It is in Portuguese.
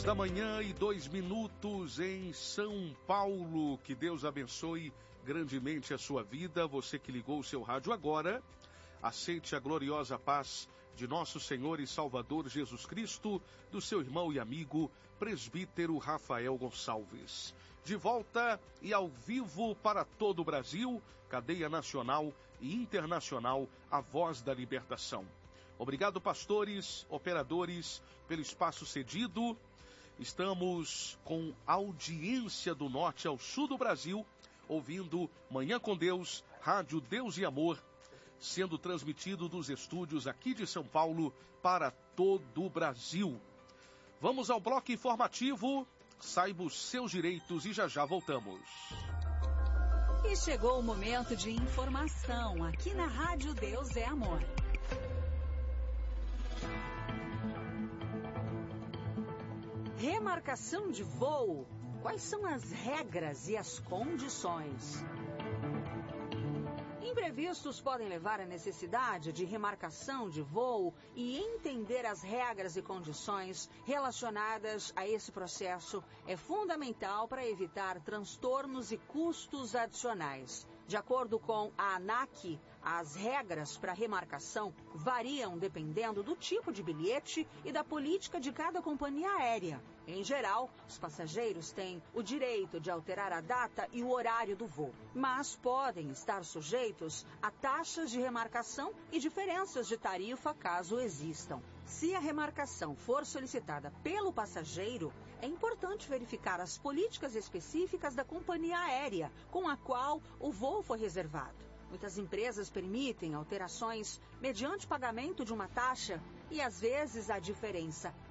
2h02 em São Paulo. Que Deus abençoe grandemente a sua vida. Você que ligou o seu rádio agora, aceite a gloriosa paz de nosso Senhor e Salvador Jesus Cristo, do seu irmão e amigo, presbítero Rafael Gonçalves. De volta e ao vivo para todo o Brasil, cadeia nacional e internacional, a voz da libertação. Obrigado, pastores, operadores, pelo espaço cedido. Estamos com audiência do norte ao sul do Brasil, ouvindo Manhã com Deus, Rádio Deus e Amor, sendo transmitido dos estúdios aqui de São Paulo para todo o Brasil. Vamos ao bloco informativo, saiba os seus direitos e já já voltamos. E chegou o momento de informação aqui na Rádio Deus é Amor. Remarcação de voo. Quais são as regras e as condições? Imprevistos podem levar à necessidade de remarcação de voo e entender as regras e condições relacionadas a esse processo é fundamental para evitar transtornos e custos adicionais. De acordo com a ANAC, as regras para remarcação variam dependendo do tipo de bilhete e da política de cada companhia aérea. Em geral, os passageiros têm o direito de alterar a data e o horário do voo, mas podem estar sujeitos a taxas de remarcação e diferenças de tarifa caso existam. Se a remarcação for solicitada pelo passageiro, é importante verificar as políticas específicas da companhia aérea com a qual o voo foi reservado. Muitas empresas permitem alterações mediante pagamento de uma taxa e, às vezes, a diferença